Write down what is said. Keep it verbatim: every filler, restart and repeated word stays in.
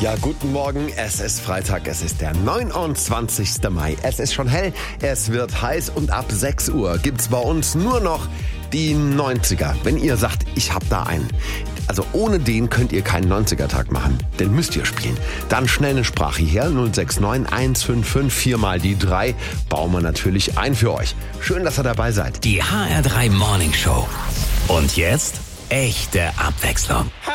Ja, guten Morgen. Es ist Freitag. Es ist der neunundzwanzigste Mai. Es ist schon hell. Es wird heiß und ab sechs Uhr gibt's bei uns nur noch die neunziger. Wenn ihr sagt, ich hab da einen. Also ohne den könnt ihr keinen neunziger-Tag machen. Den müsst ihr spielen. Dann schnell eine Sprache her. null sechs neun eins fünf fünf vier mal die drei. Bauen wir natürlich ein für euch. Schön, dass ihr dabei seid. Die H R drei Morning Show. Und jetzt echte Abwechslung.